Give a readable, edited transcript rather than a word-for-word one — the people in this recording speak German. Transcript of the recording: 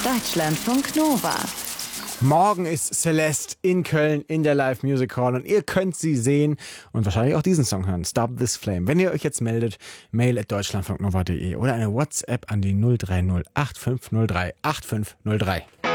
Deutschlandfunk Nova. Morgen ist Celeste in Köln in der Live Music Hall und ihr könnt sie sehen und wahrscheinlich auch diesen Song hören, Stop This Flame. Wenn ihr euch jetzt meldet, mail@deutschlandfunknova.de oder eine WhatsApp an die 030 8503 8503.